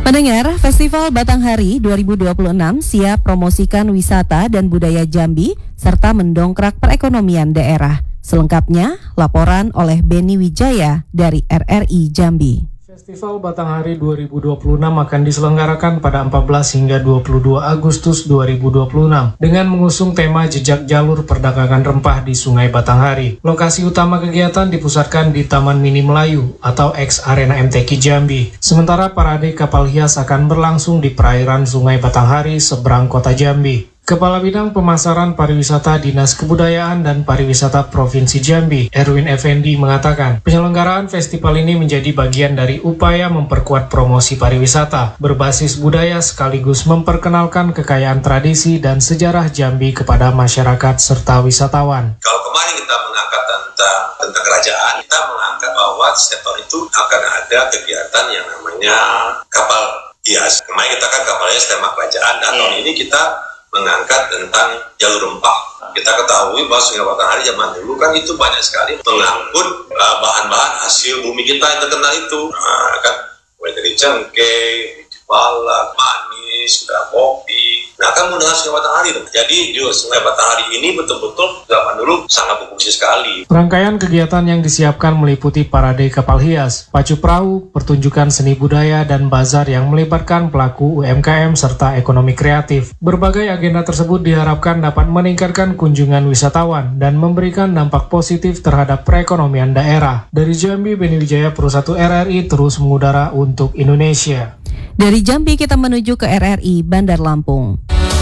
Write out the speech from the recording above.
Pendengar, Festival Batanghari 2026 siap promosikan wisata dan budaya Jambi serta mendongkrak perekonomian daerah. Selengkapnya, laporan oleh Beni Wijaya dari RRI Jambi. Festival Batanghari 2026 akan diselenggarakan pada 14 hingga 22 Agustus 2026 dengan mengusung tema Jejak Jalur Perdagangan Rempah di Sungai Batanghari. Lokasi utama kegiatan dipusatkan di Taman Mini Melayu atau ex-Arena MTQ Jambi. Sementara parade kapal hias akan berlangsung di perairan Sungai Batanghari seberang kota Jambi. Kepala Bidang Pemasaran Pariwisata Dinas Kebudayaan dan Pariwisata Provinsi Jambi, Erwin Effendi mengatakan, penyelenggaraan festival ini menjadi bagian dari upaya memperkuat promosi pariwisata berbasis budaya sekaligus memperkenalkan kekayaan tradisi dan sejarah Jambi kepada masyarakat serta wisatawan. Kalau kemarin kita mengangkat tentang kerajaan, kita mengangkat bahwa setiap tahun itu akan ada kegiatan yang namanya kapal hias. Kemarin kita kan kapal hias tema kerajaan, dan tahun ini kita mengangkat tentang jalur rempah. Kita ketahui bahwa Sungai Batanghari zaman dulu kan itu banyak sekali mengangkut bahan-bahan hasil bumi kita yang terkenal itu. Kan mulai dari cengkeh, balak, manis, kopi. Nah kan menggunakan Sungai Batanghari. Jadi di Sungai Batanghari ini betul-betul zaman dulu sangat berfungsi sekali. Rangkaian kegiatan yang disiapkan meliputi parade kapal hias, pacu perahu, pertunjukan seni budaya, dan bazar yang melibatkan pelaku UMKM serta ekonomi kreatif. Berbagai agenda tersebut diharapkan dapat meningkatkan kunjungan wisatawan dan memberikan dampak positif terhadap perekonomian daerah. Dari Jambi, Beni Wijaya, Pro 1 RRI terus mengudara untuk Indonesia. Dari Jambi kita menuju ke RRI Bandar Lampung.